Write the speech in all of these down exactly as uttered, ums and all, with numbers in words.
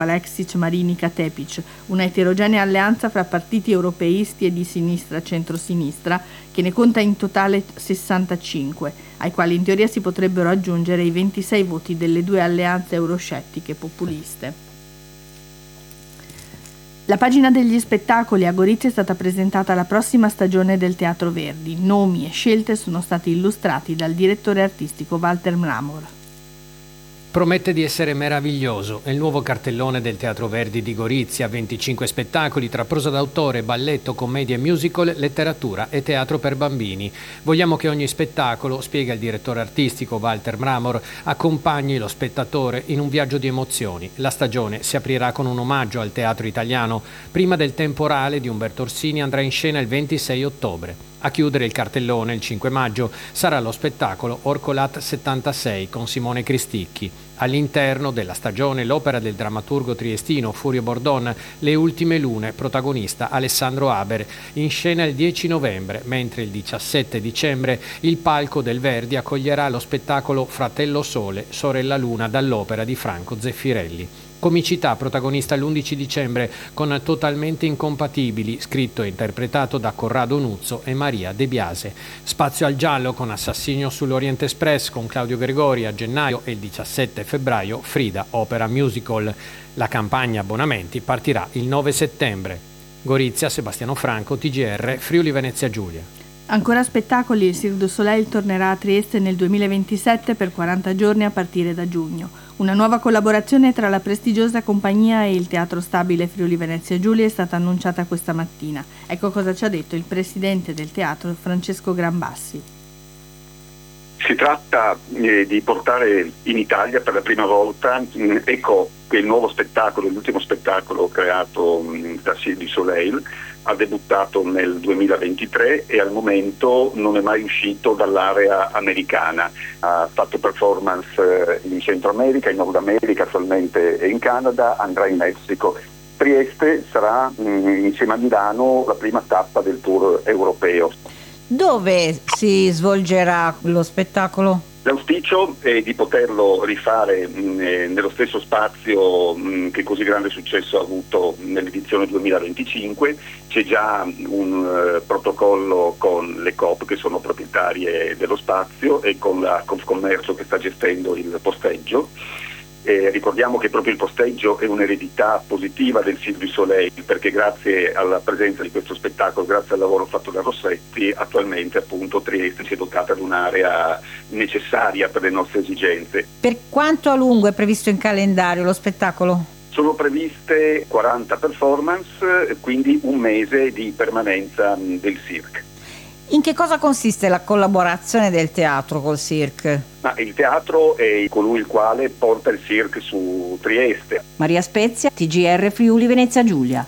Aleksic Marinica Tepic, una eterogenea alleanza fra partiti europeisti e di sinistra-centrosinistra che ne conta in totale sessantacinque, ai quali in teoria si potrebbero aggiungere i ventisei voti delle due alleanze euroscettiche populiste. La pagina degli spettacoli a Gorizia è stata presentata la prossima stagione del Teatro Verdi. Nomi e scelte sono stati illustrati dal direttore artistico Walter Mramor. Promette di essere meraviglioso. È il nuovo cartellone del Teatro Verdi di Gorizia, venticinque spettacoli tra prosa d'autore, balletto, commedia e musical, letteratura e teatro per bambini. Vogliamo che ogni spettacolo, spiega il direttore artistico Walter Mramor, accompagni lo spettatore in un viaggio di emozioni. La stagione si aprirà con un omaggio al teatro italiano. Prima del Temporale di Umberto Orsini andrà in scena il ventisei ottobre. A chiudere il cartellone il cinque maggio sarà lo spettacolo Orcolat settantasei con Simone Cristicchi. All'interno della stagione l'opera del drammaturgo triestino Furio Bordon, Le ultime lune, protagonista Alessandro Haber, in scena il dieci novembre, mentre il diciassette dicembre il palco del Verdi accoglierà lo spettacolo Fratello Sole, sorella Luna dall'opera di Franco Zeffirelli. Comicità protagonista l'undici dicembre con Totalmente incompatibili, scritto e interpretato da Corrado Nuzzo e Maria De Biase. Spazio al giallo con Assassinio sull'Orient Express con Claudio Gregori a gennaio e il diciassette febbraio Frida Opera Musical. La campagna abbonamenti partirà il nove settembre. Gorizia, Sebastiano Franco, T G R, Friuli Venezia Giulia. Ancora spettacoli, il Cirque du Soleil tornerà a Trieste nel duemilaventisette per quaranta giorni a partire da giugno. Una nuova collaborazione tra la prestigiosa compagnia e il Teatro Stabile Friuli Venezia Giulia è stata annunciata questa mattina. Ecco cosa ci ha detto il presidente del teatro, Francesco Grambassi. Si tratta eh, di portare in Italia per la prima volta mh, ecco che il nuovo spettacolo, l'ultimo spettacolo creato mh, da Cirque du Soleil ha debuttato nel duemilaventitré e al momento non è mai uscito dall'area americana. Ha fatto performance eh, in Centro America, in Nord America, attualmente è in Canada, andrà in Messico. Trieste sarà mh, insieme a Milano la prima tappa del tour europeo. Dove si svolgerà lo spettacolo? L'auspicio è di poterlo rifare mh, nello stesso spazio mh, che così grande successo ha avuto nell'edizione duemilaventicinque. C'è già un uh, protocollo con le Coop che sono proprietarie dello spazio e con la Confcommercio che sta gestendo il posteggio. Eh, ricordiamo che proprio il posteggio è un'eredità positiva del Cirque du Soleil, perché grazie alla presenza di questo spettacolo, grazie al lavoro fatto da Rossetti, attualmente appunto Trieste si è dotata di un'area necessaria per le nostre esigenze. Per quanto a lungo è previsto in calendario lo spettacolo? Sono previste quaranta performance, quindi un mese di permanenza del cirque. In che cosa consiste la collaborazione del teatro col cirque? Ma il teatro è colui il quale porta il cirque su Trieste. Maria Spezia, T G R Friuli Venezia Giulia.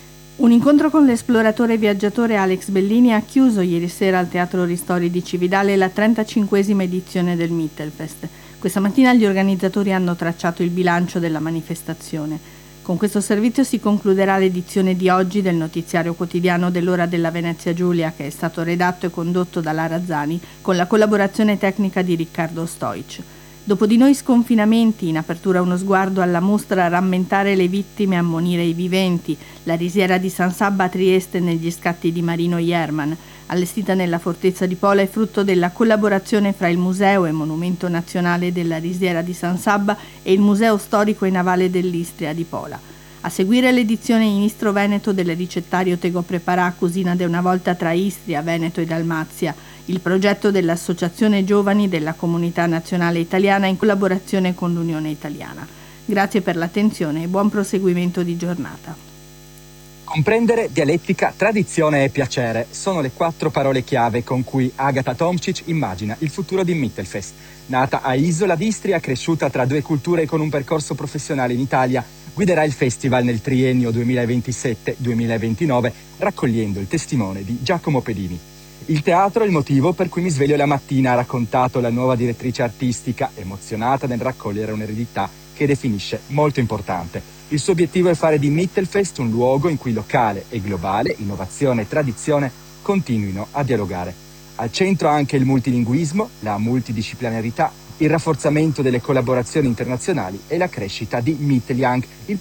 Un incontro con l'esploratore e viaggiatore Alex Bellini ha chiuso ieri sera al Teatro Ristori di Cividale la trentacinquesima edizione del Mittelfest. Questa mattina gli organizzatori hanno tracciato il bilancio della manifestazione. Con questo servizio si concluderà l'edizione di oggi del notiziario quotidiano dell'Ora della Venezia Giulia, che è stato redatto e condotto da Lara Zani con la collaborazione tecnica di Riccardo Stoic. Dopo di noi sconfinamenti, in apertura uno sguardo alla mostra Rammentare le vittime, ammonire i viventi, la risiera di San Sabba a Trieste negli scatti di Marino Jerman, allestita nella fortezza di Pola, è frutto della collaborazione fra il Museo e Monumento Nazionale della Risiera di San Sabba e il Museo Storico e Navale dell'Istria di Pola. A seguire l'edizione in Istro-Veneto del ricettario Tego Preparà, Cusina de una volta tra Istria, Veneto e Dalmazia, il progetto dell'Associazione Giovani della Comunità Nazionale Italiana in collaborazione con l'Unione Italiana. Grazie per l'attenzione e buon proseguimento di giornata. Comprendere, dialettica, tradizione e piacere sono le quattro parole chiave con cui Agata Tomčić immagina il futuro di Mittelfest. Nata a Isola d'Istria, cresciuta tra due culture e con un percorso professionale in Italia, guiderà il festival nel triennio duemilaventisette duemilaventinove, raccogliendo il testimone di Giacomo Pedini. Il teatro è il motivo per cui mi sveglio la mattina, ha raccontato la nuova direttrice artistica, emozionata nel raccogliere un'eredità che definisce molto importante. Il suo obiettivo è fare di Mittelfest un luogo in cui locale e globale, innovazione e tradizione continuino a dialogare. Al centro anche il multilinguismo, la multidisciplinarità, il rafforzamento delle collaborazioni internazionali e la crescita di Mittelyoung, il